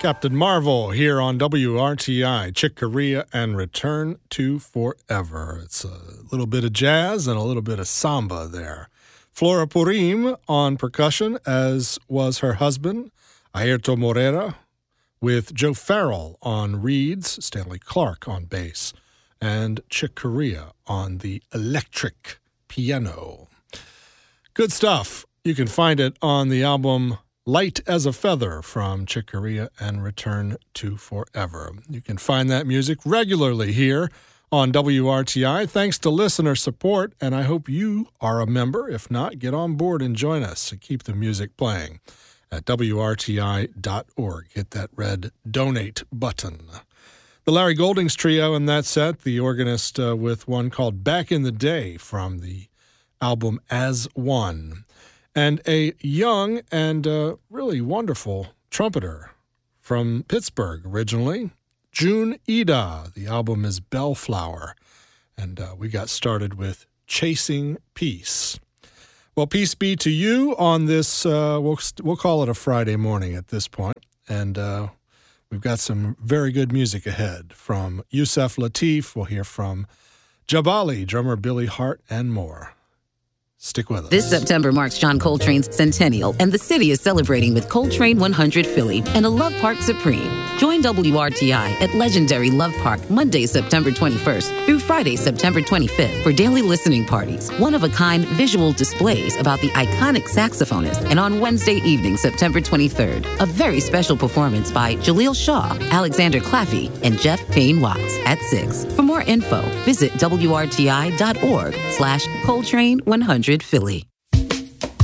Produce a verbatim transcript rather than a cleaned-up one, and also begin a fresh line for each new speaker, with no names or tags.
Captain Marvel here on W R T I, Chick Corea and Return to Forever. It's a little bit of jazz and a little bit of samba there. Flora Purim on percussion, as was her husband, Airto Moreira, with Joe Farrell on reeds, Stanley Clark on bass, and Chick Corea on the electric piano. Good stuff. You can find it on the album Light as a Feather from Chick Corea and Return to Forever. You can find that music regularly here on W R T I. Thanks to listener support, and I hope you are a member. If not, get on board and join us and keep the music playing at W R T I dot org. Hit that red donate button. The Larry Goldings Trio in that set, the organist uh, with one called Back in the Day from the album As One. And a young and uh, really wonderful trumpeter from Pittsburgh originally, June Ida. The album is Bellflower. And uh, we got started with Chasing Peace. Well, peace be to you on this, uh, we'll, we'll call it a Friday morning at this point. And uh, we've got some very good music ahead from Yusef Lateef. We'll hear from Jabali, drummer Billy Hart, and more. Stick with us.
This September marks John Coltrane's centennial, and the city is celebrating with Coltrane one hundred Philly and a Love Park Supreme. Join W R T I at legendary Love Park Monday, September twenty-first through Friday, September twenty-fifth for daily listening parties, one-of-a-kind visual displays about the iconic saxophonist, and on Wednesday evening, September twenty-third, a very special performance by Jaleel Shaw, Alexander Claffey, and Jeff Payne Watts at six. For more info, visit W R T I dot org slash Coltrane one hundred Philly.